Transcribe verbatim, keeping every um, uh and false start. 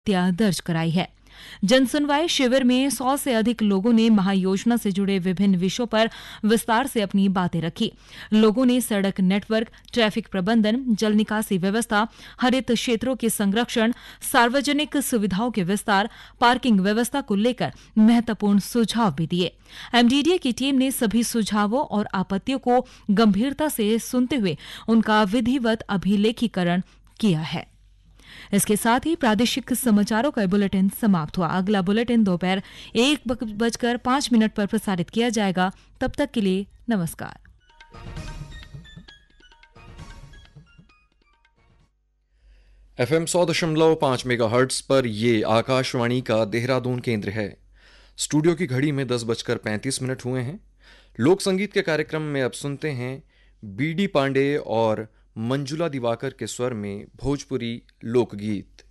हत्या दर्ज कराई है। जनसुनवाई शिविर में सौ से अधिक लोगों ने महायोजना से जुड़े विभिन्न विषयों पर विस्तार से अपनी बातें रखी। लोगों ने सड़क नेटवर्क, ट्रैफिक प्रबंधन, जल निकासी व्यवस्था, हरित क्षेत्रों के संरक्षण, सार्वजनिक सुविधाओं के विस्तार, पार्किंग व्यवस्था को लेकर महत्वपूर्ण सुझाव भी दिए। एमडीडीए की टीम ने सभी सुझावों और आपत्तियों को गंभीरता से सुनते हुए उनका विधिवत अभिलेखीकरण किया है। इसके साथ ही प्रादेशिक समाचारों का बुलेटिन समाप्त हुआ। अगला बुलेटिन दोपहर एक बजकर पांच मिनट पर प्रसारित किया जाएगा। तब तक के लिए नमस्कार। एफएम सौ दशमलव पांच मेगा हर्ट्स पर ये आकाशवाणी का देहरादून केंद्र है। स्टूडियो की घड़ी में दस बजकर पैंतीस मिनट हुए हैं। लोक संगीत के कार्यक्रम में अब सुनते हैं बी डी पांडे और मंजुला दिवाकर के स्वर में भोजपुरी लोकगीत।